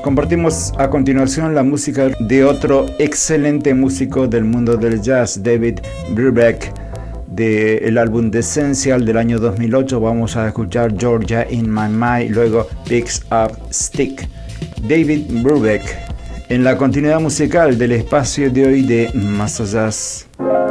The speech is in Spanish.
Compartimos a continuación la música de otro excelente músico del mundo del jazz, David Brubeck, del álbum The Essential del año 2008. Vamos a escuchar Georgia in My Mind, luego Picks Up Stick. David Brubeck, en la continuidad musical del espacio de hoy de Más Jazz.